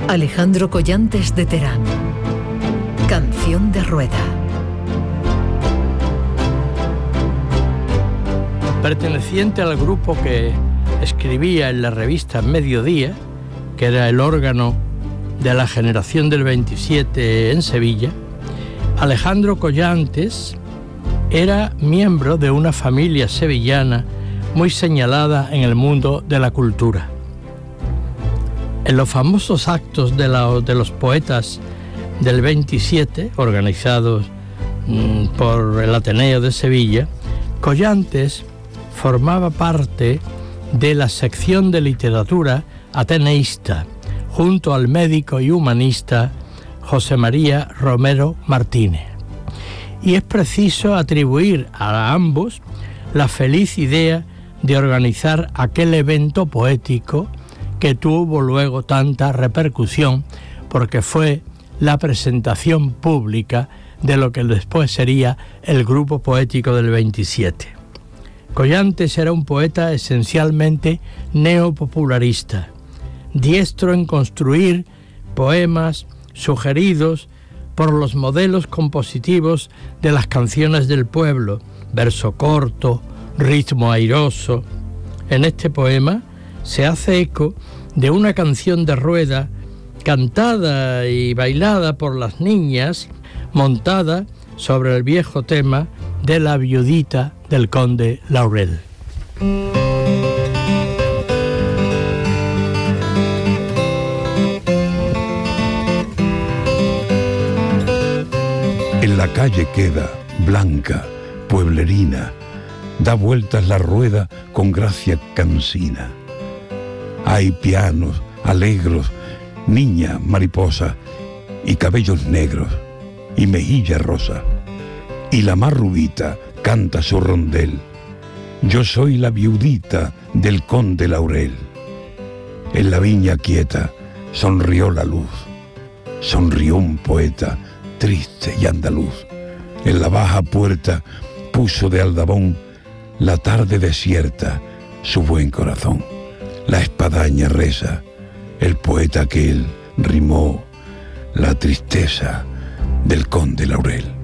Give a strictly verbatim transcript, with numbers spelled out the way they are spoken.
Alejandro Collantes de Terán. Canción de rueda. Perteneciente al grupo que escribía en la revista Mediodía, que era el órgano de la generación del veintisiete en Sevilla, Alejandro Collantes era miembro de una familia sevillana muy señalada en el mundo de la cultura. En los famosos actos de, la, de los poetas del veintisiete, organizados mmm, por el Ateneo de Sevilla, Collantes formaba parte de la sección de literatura ateneísta, junto al médico y humanista José María Romero Martínez. Y es preciso atribuir a ambos la feliz idea de organizar aquel evento poético que tuvo luego tanta repercusión, porque fue la presentación pública de lo que después sería el grupo poético del veintisiete. Collantes era un poeta esencialmente neopopularista, diestro en construir poemas sugeridos por los modelos compositivos de las canciones del pueblo, verso corto, ritmo airoso. En este poema se hace eco de una canción de rueda cantada y bailada por las niñas, montada sobre el viejo tema de la viudita del conde Laurel. En la calle queda, blanca, pueblerina, da vueltas la rueda con gracia cansina. Hay pianos, alegros, niña mariposa, y cabellos negros, y mejilla rosa, y la más rubita canta su rondel. Yo soy la viudita del conde Laurel. En la viña quieta sonrió la luz, sonrió un poeta triste y andaluz. En la baja puerta puso de aldabón la tarde desierta su buen corazón. La espadaña reza, el poeta aquel rimó la tristeza del conde Laurel.